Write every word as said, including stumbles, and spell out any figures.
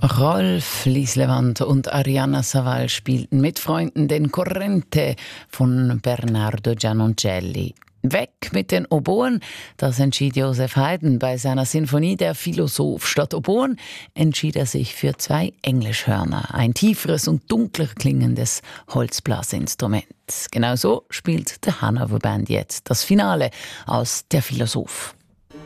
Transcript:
Rolf Lieslevand und Arianna Saval spielten mit Freunden den Corrente von Bernardo Giannoncelli. Weg mit den Oboen, das entschied Joseph Haydn bei seiner Sinfonie Der Philosoph. Statt Oboen entschied er sich für zwei Englischhörner, ein tieferes und dunkler klingendes Holzblasinstrument. Genau so spielt der Hanover Band jetzt das Finale aus Der Philosoph.